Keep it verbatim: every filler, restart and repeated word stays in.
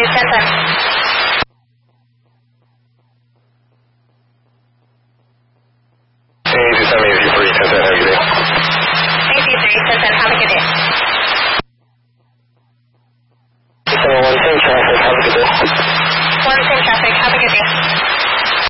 two, ten ten. A two seven eight three, ten ten, have a good day. A two three, ten ten, have a good day. seven one, same traffic, have a good day. One, same traffic, have a good day.